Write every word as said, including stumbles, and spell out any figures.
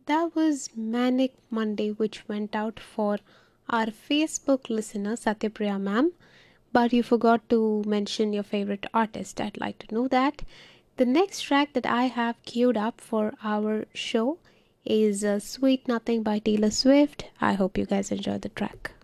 That was Manic Monday, which went out for our Facebook listener, Satyapriya ma'am. But you forgot to mention your favorite artist. I'd like to know that. The next track that I have queued up for our show is uh, Sweet Nothing by Taylor Swift. I hope you guys enjoy the track.